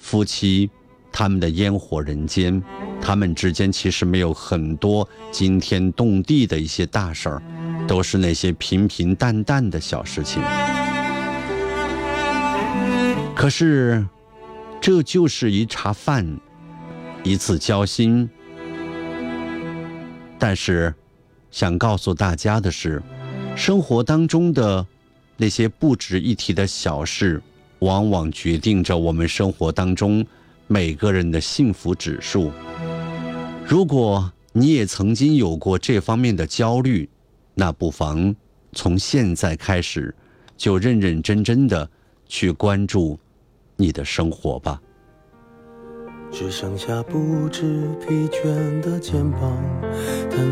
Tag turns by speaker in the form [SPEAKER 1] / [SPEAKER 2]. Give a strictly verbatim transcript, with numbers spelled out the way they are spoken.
[SPEAKER 1] 夫妻他们的烟火人间，他们之间其实没有很多惊天动地的一些大事儿，都是那些平平淡淡的小事情。可是这就是一茶饭，一次交心。但是想告诉大家的是，生活当中的那些不值一提的小事，往往决定着我们生活当中每个人的幸福指数。如果你也曾经有过这方面的焦虑，那不妨从现在开始就认认真真的去关注你的生活吧。
[SPEAKER 2] 只剩下不知疲倦的肩膀。